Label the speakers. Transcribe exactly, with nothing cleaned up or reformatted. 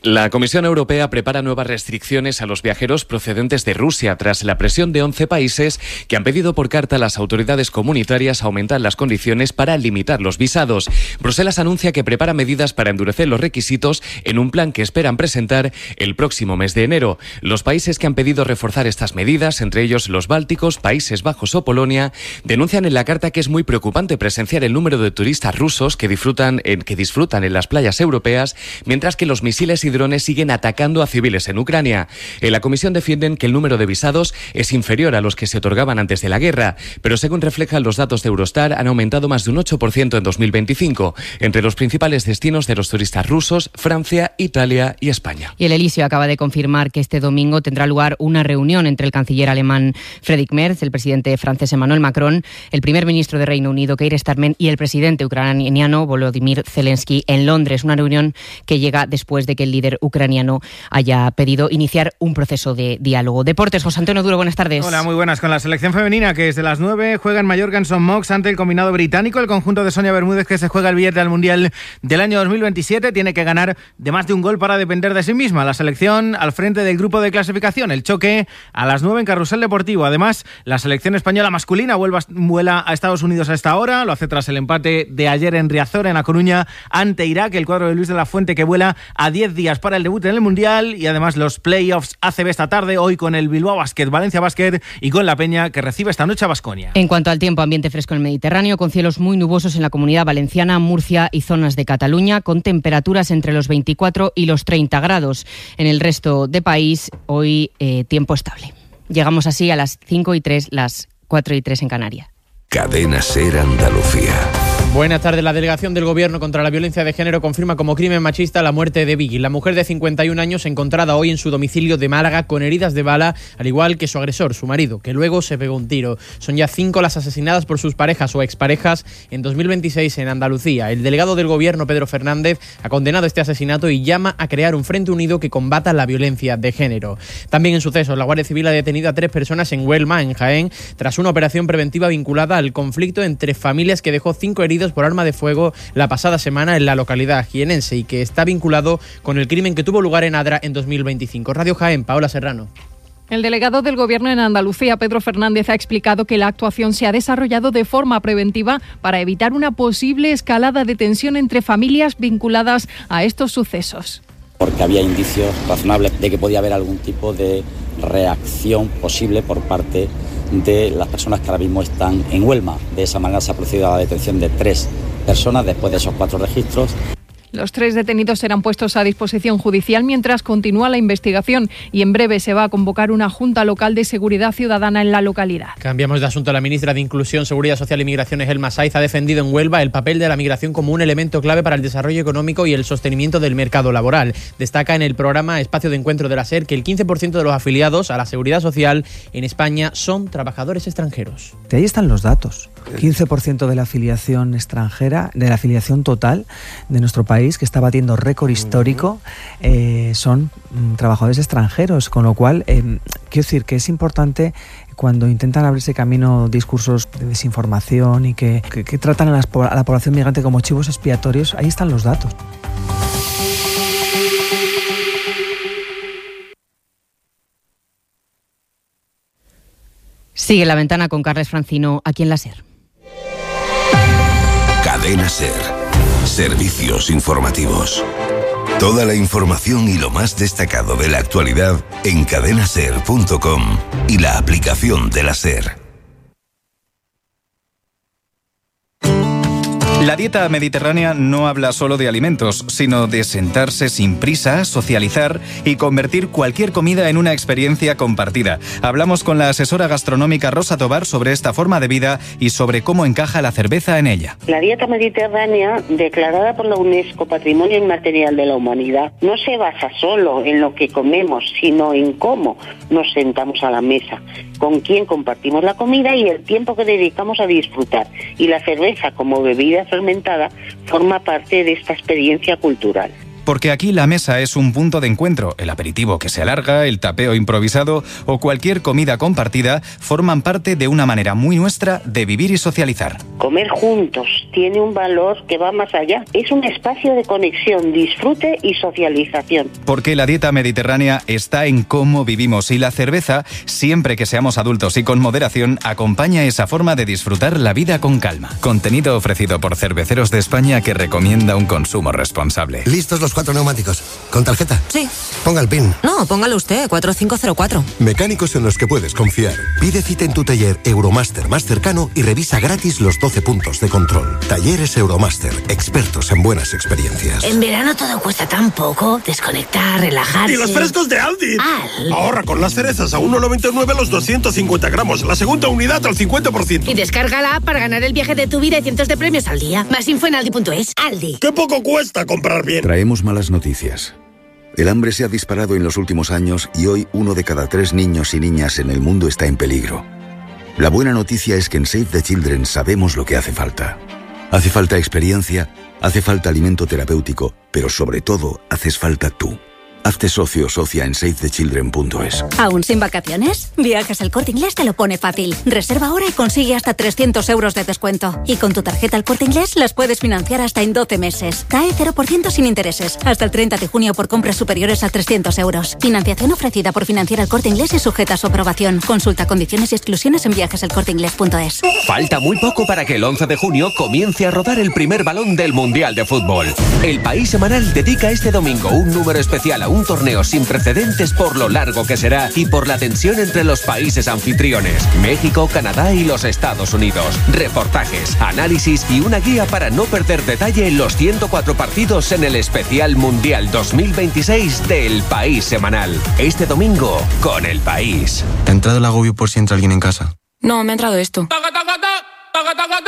Speaker 1: La Comisión Europea prepara nuevas restricciones a los viajeros procedentes de Rusia tras la presión de once países que han pedido por carta a las autoridades comunitarias aumentar las condiciones para limitar los visados. Bruselas anuncia que prepara medidas para endurecer los requisitos en un plan que esperan presentar el próximo mes de enero. Los países que han pedido reforzar estas medidas, entre ellos los bálticos, Países Bajos o Polonia, denuncian en la carta que es muy preocupante presenciar el número de turistas rusos que disfrutan en, que disfrutan en las playas europeas, mientras que los misiles y drones siguen atacando a civiles en Ucrania. En la comisión defienden que el número de visados es inferior a los que se otorgaban antes de la guerra, pero según reflejan los datos de Eurostar, han aumentado más de un ocho por ciento en dos mil veinticinco. Entre los principales destinos de los turistas rusos, Francia, Italia y España.
Speaker 2: Y el Elíseo acaba de confirmar que este domingo tendrá lugar una reunión entre el canciller alemán Friedrich Merz, el presidente francés Emmanuel Macron, el primer ministro de Reino Unido Keir Starmer y el presidente ucraniano Volodymyr Zelensky en Londres. Una reunión que llega después de que el líder ucraniano haya pedido iniciar un proceso de diálogo. Deportes, José Antonio Duro, buenas tardes.
Speaker 3: Hola, muy buenas. Con la selección femenina que desde las nueve juega en Mallorca en Son Mox ante el combinado británico. El conjunto de Sonia Bermúdez, que se juega el billete al Mundial del año dos mil veintisiete, tiene que ganar de más de un gol para depender de sí misma. La selección al frente del grupo de clasificación. El choque a las nueve en Carrusel Deportivo. Además, la selección española masculina vuelve a, vuela a Estados Unidos a esta hora. Lo hace tras el empate de ayer en Riazor, en A Coruña, ante Irak. El cuadro de Luis de la Fuente, que vuela a diez días para el debut en el Mundial, y además los playoffs A C B esta tarde, hoy con el Bilbao Basket, Valencia Basket y con la Peña, que recibe esta noche a Baskonia.
Speaker 2: En cuanto al tiempo, ambiente fresco en el Mediterráneo, con cielos muy nubosos en la Comunidad Valenciana, Murcia y zonas de Cataluña, con temperaturas entre los veinticuatro y los treinta grados. En el resto de país, hoy eh, tiempo estable. Llegamos así a las cinco y tres, las cuatro y tres en Canarias.
Speaker 4: Cadena SER Andalucía.
Speaker 5: Buenas tardes. La delegación del Gobierno contra la Violencia de Género confirma como crimen machista la muerte de Vicky, la mujer de cincuenta y un años encontrada hoy en su domicilio de Málaga con heridas de bala, al igual que su agresor, su marido, que luego se pegó un tiro. Son ya cinco las asesinadas por sus parejas o exparejas en dos mil veintiséis en Andalucía. El delegado del Gobierno, Pedro Fernández, ha condenado este asesinato y llama a crear un frente unido que combata la violencia de género. También en sucesos, la Guardia Civil ha detenido a tres personas en Huelma, en Jaén, tras una operación preventiva vinculada al conflicto entre familias que dejó cinco heridos por arma de fuego la pasada semana en la localidad jienense y que está vinculado con el crimen que tuvo lugar en Adra en dos mil veinticinco. Radio Jaén, Paola Serrano.
Speaker 6: El delegado del Gobierno en Andalucía, Pedro Fernández, ha explicado que la actuación se ha desarrollado de forma preventiva para evitar una posible escalada de tensión entre familias vinculadas a estos sucesos.
Speaker 7: Porque había indicios razonables de que podía haber algún tipo de reacción posible por parte de las personas que ahora mismo están en Huelma. De esa manera se ha procedido a la detención de tres personas después de esos cuatro registros.
Speaker 6: Los tres detenidos serán puestos a disposición judicial mientras continúa la investigación y en breve se va a convocar una Junta Local de Seguridad Ciudadana en la localidad.
Speaker 5: Cambiamos de asunto. La ministra de Inclusión, Seguridad Social y Migraciones, Elma Saiz, ha defendido en Huelva el papel de la migración como un elemento clave para el desarrollo económico y el sostenimiento del mercado laboral. Destaca en el programa Espacio de Encuentro de la SER que el quince por ciento de los afiliados a la Seguridad Social en España son trabajadores extranjeros.
Speaker 8: De ahí están los datos. quince por ciento de la afiliación extranjera, de la afiliación total de nuestro país, que está batiendo récord histórico, eh, son mm, trabajadores extranjeros, con lo cual eh, quiero decir que es importante cuando intentan abrirse camino discursos de desinformación y que, que, que tratan a, las, a la población migrante como chivos expiatorios. Ahí están los datos.
Speaker 2: Sigue La Ventana con Carles Francino aquí en la SER.
Speaker 4: Cadena SER. Servicios informativos. Toda la información y lo más destacado de la actualidad en cadena ser punto com y la aplicación de la SER.
Speaker 9: La dieta mediterránea no habla solo de alimentos, sino de sentarse sin prisa, socializar y convertir cualquier comida en una experiencia compartida. Hablamos con la asesora gastronómica Rosa Tobar sobre esta forma de vida y sobre cómo encaja la cerveza en ella.
Speaker 10: La dieta mediterránea, declarada por la UNESCO Patrimonio Inmaterial de la Humanidad, no se basa solo en lo que comemos, sino en cómo nos sentamos a la mesa, con quién compartimos la comida y el tiempo que dedicamos a disfrutar. Y la cerveza como bebida fermentada forma parte de esta experiencia cultural.
Speaker 9: porque aquí la mesa es un punto de encuentro. El aperitivo que se alarga, el tapeo improvisado o cualquier comida compartida forman parte de una manera muy nuestra de vivir y socializar.
Speaker 10: Comer juntos tiene un valor que va más allá. Es un espacio de conexión, disfrute y socialización.
Speaker 9: Porque la dieta mediterránea está en cómo vivimos y la cerveza, siempre que seamos adultos y con moderación, acompaña esa forma de disfrutar la vida con calma. Contenido ofrecido por Cerveceros de España que recomienda un consumo responsable.
Speaker 11: ¿Listos los cuatro neumáticos? ¿Con tarjeta?
Speaker 12: Sí.
Speaker 11: Ponga el PIN.
Speaker 12: No, póngalo usted, cuatro cinco cero cuatro.
Speaker 11: Mecánicos en los que puedes confiar. Pide cita en tu taller Euromaster más cercano y revisa gratis los doce puntos de control. Talleres Euromaster, expertos en buenas experiencias.
Speaker 13: En verano todo cuesta tan poco. Desconectar, relajarse.
Speaker 14: ¡Y los frescos de Aldi!
Speaker 13: Al.
Speaker 14: Ahorra con las cerezas a uno noventa y nueve los doscientos cincuenta gramos. La segunda unidad al cincuenta por ciento.
Speaker 13: Y descarga la app para ganar el viaje de tu vida y cientos de premios al día. Más info en aldi punto es. Aldi.
Speaker 14: ¡Qué poco cuesta comprar bien!
Speaker 15: Traemos malas noticias. El hambre se ha disparado en los últimos años y hoy uno de cada tres niños y niñas en el mundo está en peligro. La buena noticia es que en Save the Children sabemos lo que hace falta. Hace falta experiencia, hace falta alimento terapéutico, pero sobre todo haces falta tú. Hazte socio o socia en save the children punto es.
Speaker 16: ¿Aún sin vacaciones? Viajes El Corte Inglés te lo pone fácil. Reserva ahora y consigue hasta trescientos euros de descuento. Y con tu tarjeta El Corte Inglés las puedes financiar hasta en doce meses. C A E cero por ciento sin intereses. Hasta el treinta de junio por compras superiores a trescientos euros. Financiación ofrecida por Financiera El Corte Inglés y sujeta a su aprobación. Consulta condiciones y exclusiones en viajes el corte inglés punto es.
Speaker 17: Falta muy poco para que el once de junio comience a rodar el primer balón del Mundial de Fútbol. El País Semanal dedica este domingo un número especial a un torneo sin precedentes por lo largo que será y por la tensión entre los países anfitriones, México, Canadá y los Estados Unidos. Reportajes, análisis y una guía para no perder detalle en los ciento cuatro partidos en el especial Mundial dos mil veintiséis del País Semanal. Este domingo con El País.
Speaker 18: ¿Te ha entrado el agobio por si entra alguien en casa?
Speaker 12: No, me ha entrado esto.